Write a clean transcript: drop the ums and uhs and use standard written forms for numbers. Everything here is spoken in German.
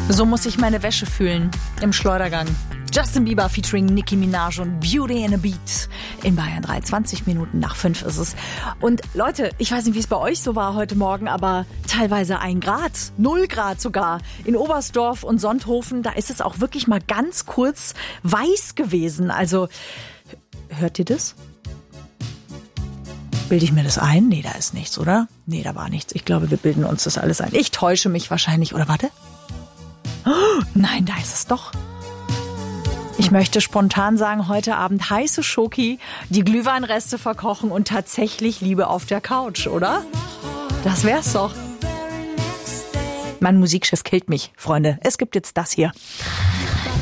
So muss sich meine Wäsche fühlen im Schleudergang. Justin Bieber featuring Nicki Minaj und Beauty and a Beat in Bayern 3. 20 Minuten nach 5 ist es. Und Leute, ich weiß nicht, wie es bei euch so war heute Morgen, aber teilweise 1 Grad, 0 Grad sogar. In Oberstdorf und Sonthofen, da ist es auch wirklich mal ganz kurz weiß gewesen. Also, hört ihr das? Bilde ich mir das ein? Nee, da ist nichts, oder? Nee, da war nichts. Ich glaube, wir bilden uns das alles ein. Ich täusche mich wahrscheinlich. Oder warte. Oh, nein, da ist es doch. Ich möchte spontan sagen, heute Abend heiße Schoki, die Glühweinreste verkochen und tatsächlich Liebe auf der Couch, oder? Das wär's doch. Mein Musikschiff killt mich, Freunde. Es gibt jetzt das hier.